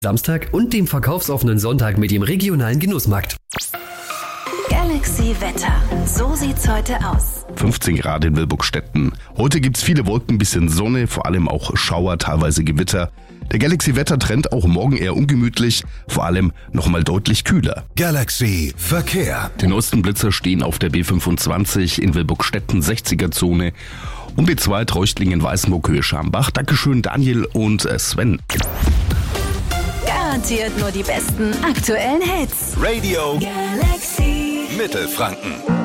Samstag und dem verkaufsoffenen Sonntag mit dem regionalen Genussmarkt. Galaxy Wetter. So sieht's heute aus. 15 Grad in Wilburgstetten. Heute gibt's viele Wolken, bisschen Sonne, vor allem auch Schauer, teilweise Gewitter. Der Galaxy Wettertrend auch morgen eher ungemütlich, vor allem nochmal deutlich kühler. Galaxy Verkehr. Die neuesten Blitzer stehen auf der B25 in Wilburgstetten 60er-Zone und B2 Treuchtlingen-Weißenburg Höhe Schambach. Dankeschön Daniel und Sven. Garantiert nur die besten aktuellen Hits. Radio Galaxy Mittelfranken.